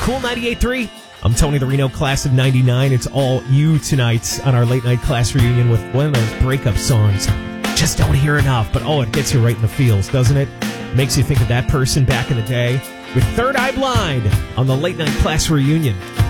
Cool 98.3. I'm Tony the Reno, class of 99. It's all you tonight on our late night class reunion with one of those breakup songs. Just don't hear enough, but it gets you right in the feels, doesn't it? Makes you think of that person back in the day with Third Eye Blind on the late night class reunion.